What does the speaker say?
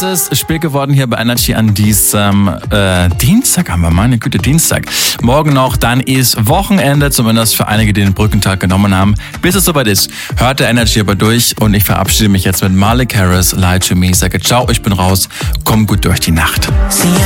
Es ist spät geworden hier bei Energy an diesem Dienstag, haben wir meine Güte, Dienstag. Morgen noch, dann ist Wochenende, zumindest für einige, die den Brückentag genommen haben. Bis es soweit ist, hört der Energy aber durch und ich verabschiede mich jetzt mit Malik Harris, Lie to Me. Sage ciao, ich bin raus, komm gut durch die Nacht.